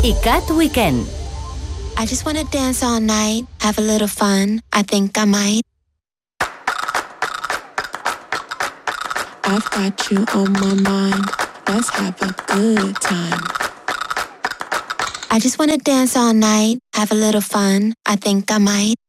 ICAT Weekend. I just wanna dance all night, have a little fun. I think I might. I've got you on my mind. Let's have a good time. I just wanna dance all night, have a little fun. I think I might.